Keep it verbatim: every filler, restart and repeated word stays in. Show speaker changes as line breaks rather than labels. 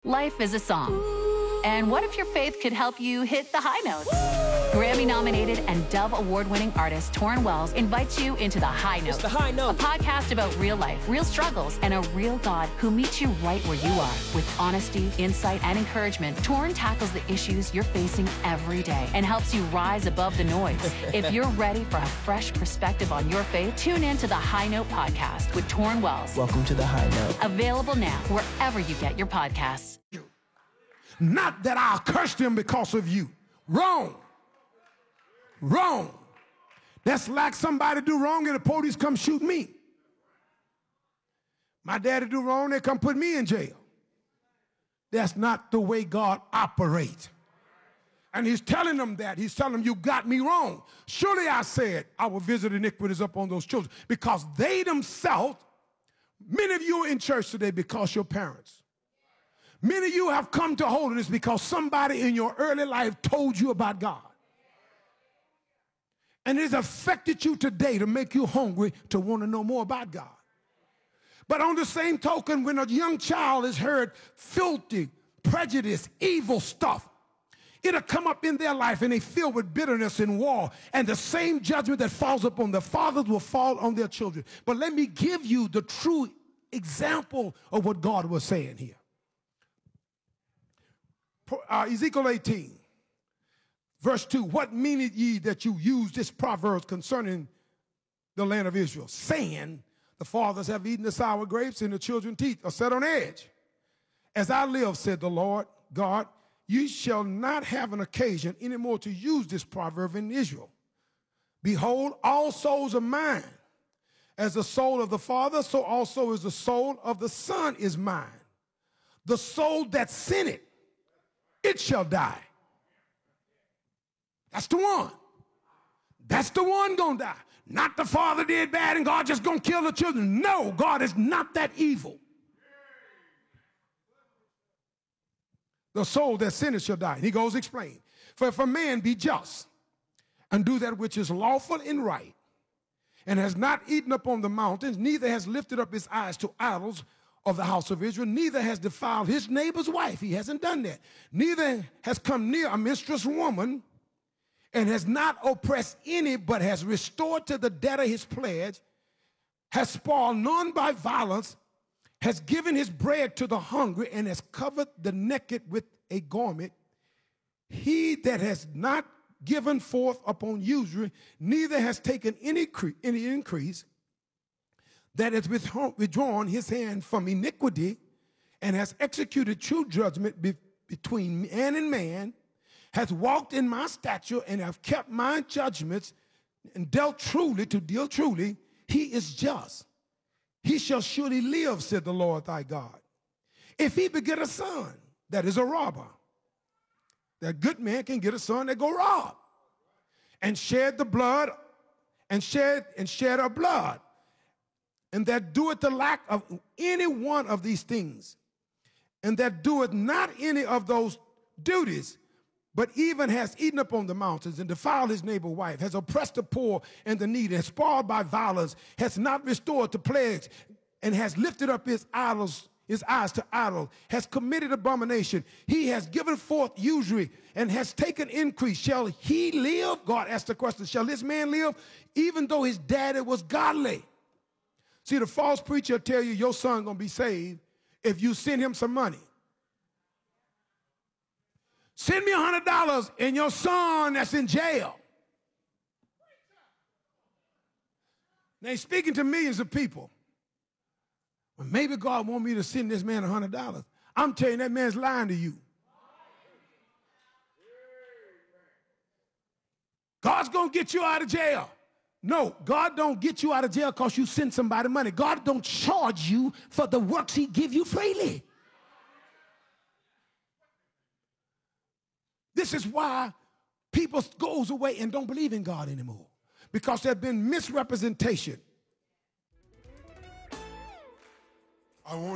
Life is a song. And what if your faith could help you hit the high notes? Grammy-nominated and Dove Award-winning artist Torrin Wells invites you into The High Note.
It's The High Note.
A podcast about real life, real struggles, and a real God who meets you right where you are. With honesty, insight, and encouragement, Torrin tackles the issues you're facing every day and helps you rise above the noise. If you're ready for a fresh perspective on your faith, tune in to The High Note podcast with Torrin Wells.
Welcome to The High Note.
Available now wherever you get your podcasts.
Not that I'll curse them because of you. Wrong. Wrong. That's like somebody do wrong and the police come shoot me. My daddy do wrong, they come put me in jail. That's not the way God operates. And he's telling them that. He's telling them, you got me wrong. Surely I said, I will visit iniquities upon those children. Because they themselves, many of you are in church today because your parents. Many of you have come to holiness because somebody in your early life told you about God. And it has affected you today to make you hungry to want to know more about God. But on the same token, when a young child has heard filthy, prejudice, evil stuff, it'll come up in their life and they filled with bitterness and war. And the same judgment that falls upon the fathers will fall on their children. But let me give you the true example of what God was saying here. Uh, Ezekiel eighteen, verse two, what meaneth ye that you use this proverb concerning the land of Israel, saying, the fathers have eaten the sour grapes and the children's teeth are set on edge. As I live, said the Lord God, you shall not have an occasion anymore to use this proverb in Israel. Behold, all souls are mine. As the soul of the Father, so also is the soul of the Son is mine. The soul that sinneth, it shall die. That's the one. That's the one gonna die. Not the father did bad and God just gonna kill the children. No, God is not that evil. The soul that sinneth shall die. And he goes explain. For if a man be just and do that which is lawful and right, and has not eaten upon the mountains, neither has lifted up his eyes to idols of the house of Israel, neither has defiled his neighbor's wife. He hasn't done that. Neither has come near a mistress woman, and has not oppressed any, but has restored to the debtor his pledge, has spoiled none by violence, has given his bread to the hungry, and has covered the naked with a garment. He that has not given forth upon usury, neither has taken any, any increase, that has withdrawn his hand from iniquity, and has executed true judgment be between man and man, has walked in my statute, and have kept my judgments, and dealt truly to deal truly, he is just. He shall surely live, said the Lord thy God. If he beget a son that is a robber, that good man can get a son that go rob, and shed the blood, and shed and shed our blood, and that doeth the lack of any one of these things, and that doeth not any of those duties, but even has eaten upon the mountains and defiled his neighbor's wife, has oppressed the poor and the needy, has spoiled by violence, has not restored the pledge, and has lifted up his idols, his eyes to idols, has committed abomination. He has given forth usury and has taken increase. Shall he live? God asked the question, shall this man live? Even though his daddy was godly. See, the false preacher will tell you your son gonna be saved if you send him some money. Send me a hundred dollars and your son that's in jail. Now he's speaking to millions of people. Well, maybe God want me to send this man a hundred dollars. I'm telling you, that man's lying to you. God's gonna get you out of jail. No, God don't get you out of jail because you send somebody money. God don't charge you for the works he give you freely. This is why people goes away and don't believe in God anymore, because there's been misrepresentation. I want